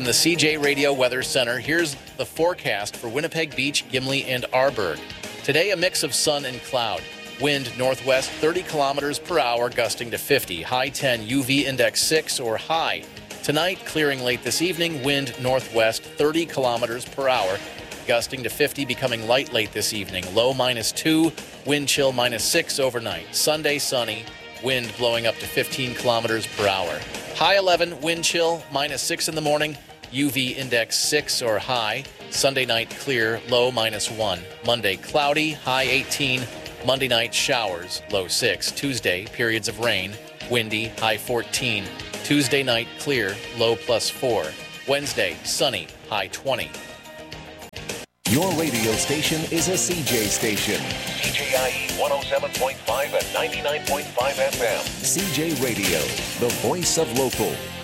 the CJ Radio Weather Center, here's the forecast for Winnipeg Beach, Gimli, and Arborg. Today, a mix of sun and cloud. Wind northwest 30 kilometers per hour, gusting to 50. High 10, UV index 6 or high. Tonight, clearing late this evening, wind northwest 30 kilometers per hour, gusting to 50, becoming light late this evening. Low -2, wind chill -6 overnight. Sunday, sunny, wind blowing up to 15 kilometers per hour. High 11, wind chill -6 in the morning, UV index 6 or high. Sunday night clear, low -1. Monday cloudy, high 18. Monday night showers, low 6. Tuesday periods of rain, windy, high 14. Tuesday night clear, low +4. Wednesday sunny, high 20. Your radio station is a CJ station. CJIE 107.5 and 99.5 FM. CJ Radio, the voice of local.